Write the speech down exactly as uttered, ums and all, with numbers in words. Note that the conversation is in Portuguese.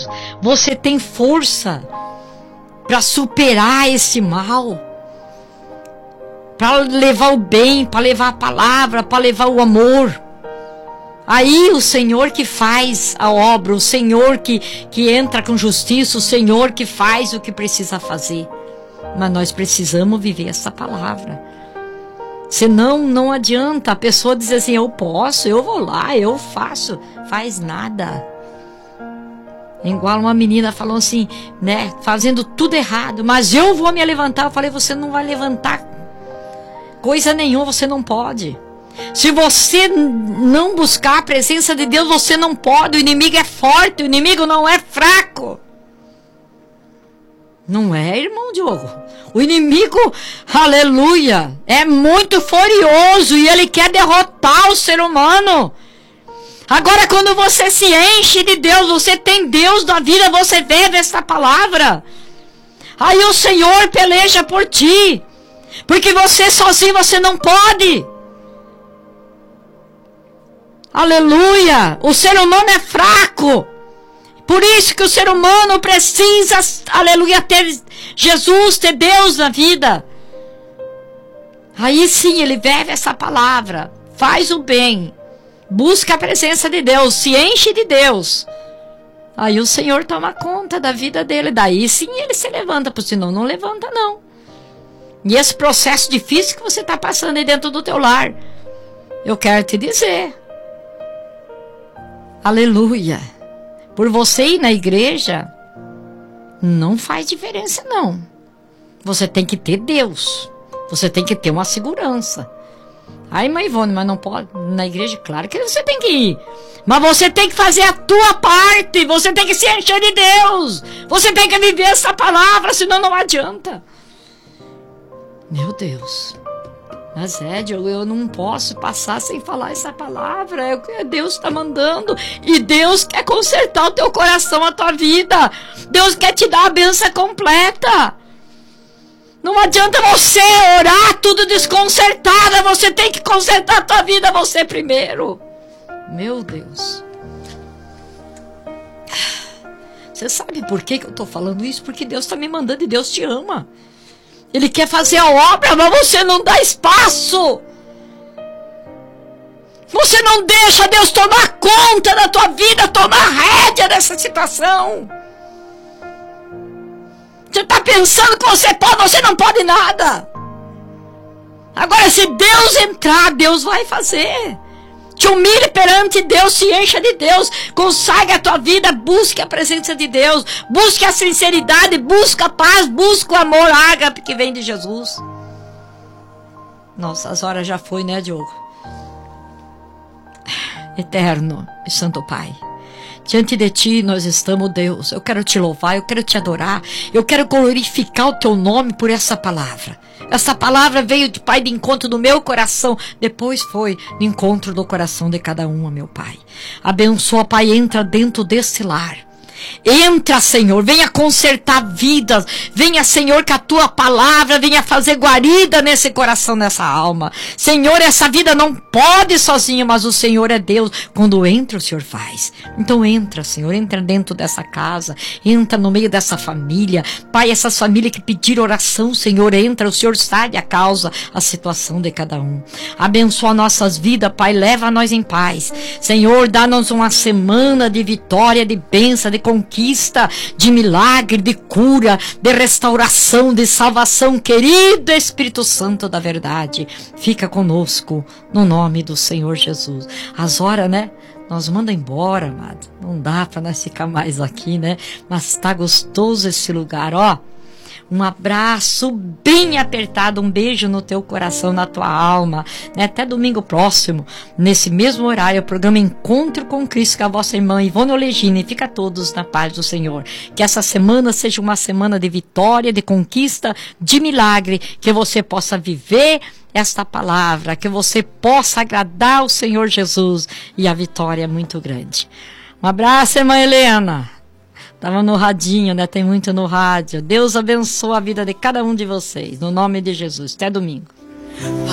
Deus. Você tem força para superar esse mal, para levar o bem, para levar a palavra, para levar o amor. Aí o Senhor que faz a obra, o Senhor que, que entra com justiça, o Senhor que faz o que precisa fazer. Mas nós precisamos viver essa palavra. Senão não adianta a pessoa dizer assim, eu posso, eu vou lá, eu faço. Faz nada. Igual uma menina falou assim, né, fazendo tudo errado, mas eu vou me levantar. Eu falei, você não vai levantar coisa nenhuma, você não pode. Se você não buscar a presença de Deus, você não pode. O inimigo é forte, o inimigo não é fraco. Não é, irmão Diogo? O inimigo, aleluia, é muito furioso e ele quer derrotar o ser humano. Agora, quando você se enche de Deus, você tem Deus na vida, você vive esta palavra. Aí o Senhor peleja por ti. Porque você sozinho, você não pode. Aleluia! O ser humano é fraco. Por isso que o ser humano precisa, aleluia, ter Jesus, ter Deus na vida. Aí sim, ele vive essa palavra. Faz o bem. Busca a presença de Deus. Se enche de Deus. Aí o Senhor toma conta da vida dele. Daí sim ele se levanta. Porque senão não levanta não. E esse processo difícil que você está passando aí dentro do teu lar. Eu quero te dizer. Aleluia. Por você ir na igreja, não faz diferença não. Você tem que ter Deus. Você tem que ter uma segurança. Ai, mãe Ivone, mas não pode na igreja? Claro que você tem que ir. Mas você tem que fazer a tua parte. Você tem que se encher de Deus. Você tem que viver essa palavra, senão não adianta. Meu Deus. Mas é, Diogo, eu não posso passar sem falar essa palavra. É o que Deus está mandando. E Deus quer consertar o teu coração, a tua vida. Deus quer te dar a bênção completa. Não adianta você orar tudo desconcertada. Você tem que consertar a tua vida você primeiro. Meu Deus. Você sabe por que, que eu estou falando isso? Porque Deus está me mandando e Deus te ama. Ele quer fazer a obra, mas você não dá espaço. Você não deixa Deus tomar conta da tua vida, tomar rédea dessa situação. Você está pensando que você pode, você não pode nada. Agora, se Deus entrar, Deus vai fazer. Te humilhe perante Deus, se encha de Deus, consagre a tua vida, busque a presença de Deus, busque a sinceridade, busque a paz, busque o amor ágape que vem de Jesus. Nossa, as horas já foi, né, Diogo? Eterno e Santo Pai, diante de ti nós estamos, Deus. Eu quero te louvar, eu quero te adorar, eu quero glorificar o teu nome por essa palavra. Essa palavra veio, de Pai, de encontro do meu coração. Depois foi de encontro do coração de cada um, meu Pai. Abençoa, Pai, entra dentro desse lar. Entra, Senhor, venha consertar vidas. Venha, Senhor, que a tua palavra venha fazer guarida nesse coração, nessa alma. Senhor, essa vida não pode sozinha, mas o Senhor é Deus. Quando entra, o Senhor faz. Então entra, Senhor, entra dentro dessa casa, entra no meio dessa família. Pai, essas famílias que pediram oração, Senhor, entra, o Senhor sabe a causa, a situação de cada um. Abençoa nossas vidas, Pai, leva nós em paz. Senhor, dá-nos uma semana de vitória, de bênção, de conquista, de milagre, de cura, de restauração, de salvação. Querido Espírito Santo da verdade, fica conosco no nome do Senhor Jesus. As horas, né? Nós manda embora, amado. Não dá para nós ficar mais aqui, né? Mas tá gostoso esse lugar, ó. Um abraço bem apertado, um beijo no teu coração, na tua alma, né? Até domingo próximo, nesse mesmo horário, o programa Encontro com Cristo, com a vossa irmã Ivone Olegini. Fica todos na paz do Senhor. Que essa semana seja uma semana de vitória, de conquista, de milagre, que você possa viver esta palavra, que você possa agradar o Senhor Jesus, e a vitória é muito grande. Um abraço, irmã Helena. Estava no radinho, né? Tem muito no rádio. Deus abençoe a vida de cada um de vocês. No nome de Jesus. Até domingo.